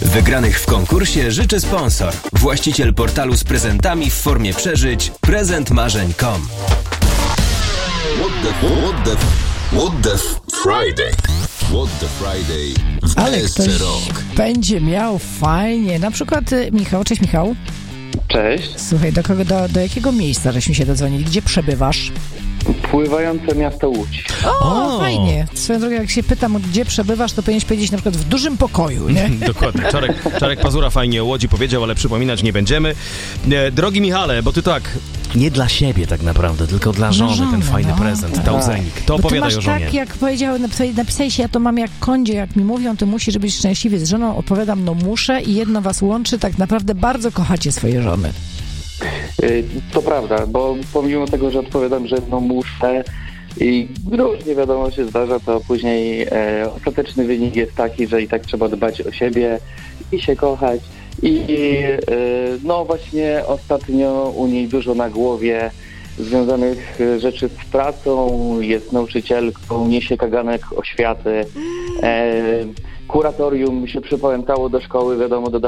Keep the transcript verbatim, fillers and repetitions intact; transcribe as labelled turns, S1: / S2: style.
S1: Wygranych w konkursie życzy sponsor. Właściciel portalu z prezentami w formie przeżyć prezent marzeń kropka com.
S2: What the, what the, what the Friday? What the Friday w
S3: Ale
S2: B S C
S3: ktoś
S2: Rock.
S3: będzie miał fajnie. Na przykład y, Michał. Cześć Michał.
S4: Cześć.
S3: Słuchaj, do, kogo, do, do jakiego miejsca żeśmy się dodzwonili? Gdzie przebywasz?
S4: Pływające miasto Łódź.
S3: O,
S5: O!
S3: fajnie. Swoją drogą, jak się pytam, gdzie przebywasz, to powinieneś powiedzieć na przykład w dużym pokoju, nie?
S5: Dokładnie. Czarek, Czarek Pazura fajnie o Łodzi powiedział, ale przypominać nie będziemy. E, drogi Michale, bo ty tak, nie dla siebie tak naprawdę, tylko dla żony,
S3: żony,
S5: ten fajny
S3: no.
S5: prezent, tałzenik. To
S3: Bo ty
S5: opowiadaj
S3: masz
S5: o żonie.
S3: tak, jak powiedział, napisałeś, napisałeś, ja to mam jak kondzie, jak mi mówią, to musisz być szczęśliwy z żoną. Odpowiadam, no muszę i jedno was łączy, tak naprawdę bardzo kochacie swoje żony.
S4: Y, To prawda, bo pomimo tego, że odpowiadam, że no muszę i różnie wiadomo się zdarza, to później e, ostateczny wynik jest taki, że i tak trzeba dbać o siebie i się kochać. I e, no właśnie ostatnio u niej dużo na głowie związanych e, rzeczy z pracą, jest nauczycielką, niesie kaganek oświaty. E, Kuratorium się przypamiętało do szkoły, wiadomo, do